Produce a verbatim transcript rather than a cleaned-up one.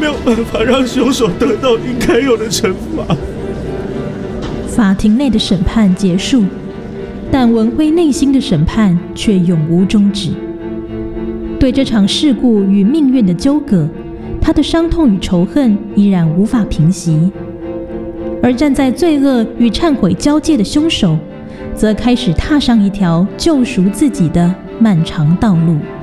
没有办法让凶手得到应该有的惩罚。 法庭内的审判结束，但文辉内心的审判却永无终止。对这场事故与命运的纠葛，他的伤痛与仇恨依然无法平息。而站在罪恶与忏悔交界的凶手，则开始踏上一条救赎自己的漫长道路。